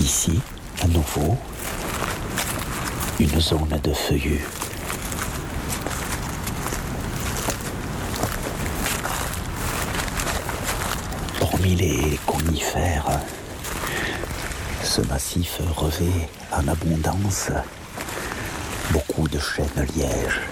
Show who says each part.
Speaker 1: Ici, à nouveau, une zone de feuillus. Parmi les conifères, ce massif revêt en abondance beaucoup de chênes lièges.